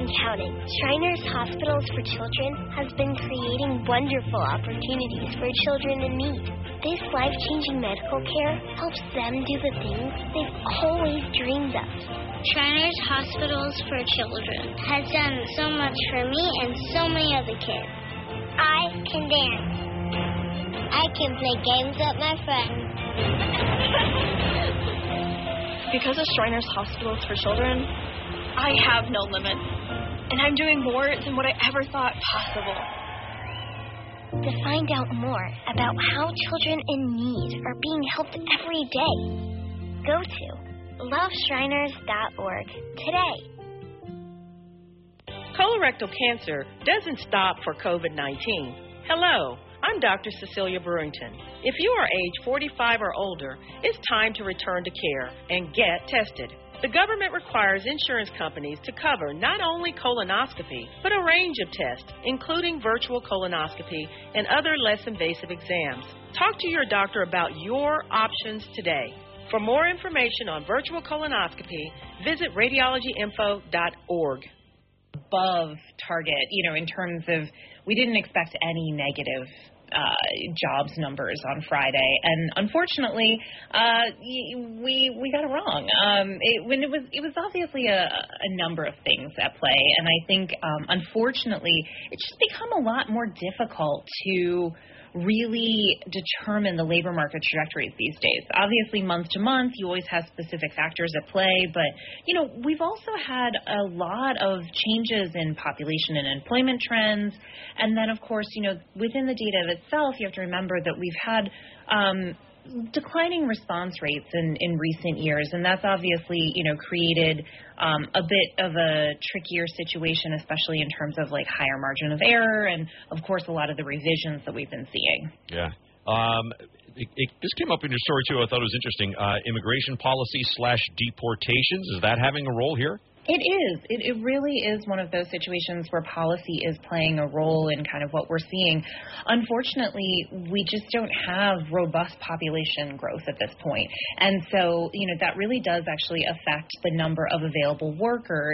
and counting. Shriners Hospitals for Children has been creating wonderful opportunities for children in need. This life-changing medical care helps them do the things they've always dreamed of. Shriners Hospitals for Children has done so much for me and so many other kids. I can dance. I can play games with my friends. Because of Shriners Hospitals for Children, I have no limits, and I'm doing more than what I ever thought possible. To find out more about how children in need are being helped every day, go to loveshriners.org today. Colorectal cancer doesn't stop for COVID-19. Hello, I'm Dr. Cecilia Brewington. If you are age 45 or older, it's time to return to care and get tested. The government requires insurance companies to cover not only colonoscopy, but a range of tests, including virtual colonoscopy and other less invasive exams. Talk to your doctor about your options today. For more information on virtual colonoscopy, visit radiologyinfo.org. Above target, in terms of we didn't expect any negative jobs numbers on Friday, and unfortunately, we got it wrong. It was obviously a number of things at play, and I think unfortunately it's just become a lot more difficult to really determine the labor market trajectories these days. Obviously, month to month, you always have specific factors at play, but, we've also had a lot of changes in population and employment trends. And then, of course, within the data itself, you have to remember that we've had declining response rates in recent years, and that's obviously, created a bit of a trickier situation, especially in terms of higher margin of error and, of course, a lot of the revisions that we've been seeing. Yeah. This came up in your story, too. I thought it was interesting. Immigration policy / deportations. Is that having a role here? It is. It really is one of those situations where policy is playing a role in kind of what we're seeing. Unfortunately, we just don't have robust population growth at this point. And so, that really does actually affect the number of available workers